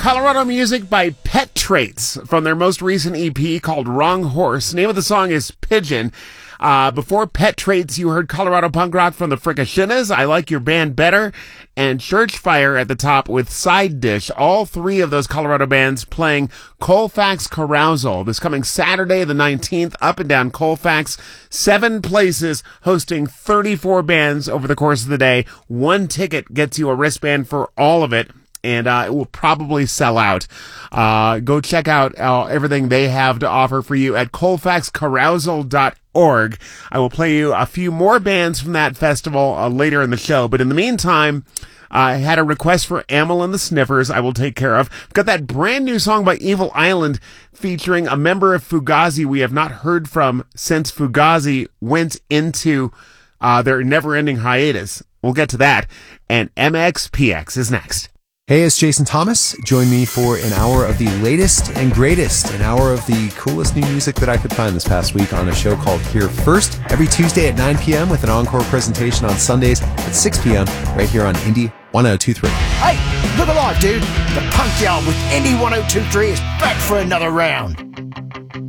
Colorado music by Pet Traits from their most recent EP called Wrong Horse. The name of the song is Pigeon. Before Pet Traits, you heard Colorado punk rock from the Fricashinas, I Like Your Band Better, and Church Fire at the top with Side Dish. All three of those Colorado bands playing Colfax Carousal this coming Saturday the 19th, up and down Colfax. 7 places hosting 34 bands over the course of the day. 1 ticket gets you a wristband for all of it. And it will probably sell out. Go check out everything they have to offer for you at colfaxcarousal.org. I will play you a few more bands from that festival later in the show. But in the meantime, I had a request for Amyl and the Sniffers I will take care of. I've got that brand new song by Evil Island featuring a member of Fugazi we have not heard from since Fugazi went into their never-ending hiatus. We'll get to that. And MXPX is next. Hey, it's Jason Thomas. Join me for an hour of the latest and greatest, an hour of the coolest new music that I could find this past week on a show called Here First, every Tuesday at 9 p.m. with an encore presentation on Sundays at 6 p.m. right here on Indie 1023. Hey, look alive, dude. The Punk Yard with Indie 1023 is back for another round.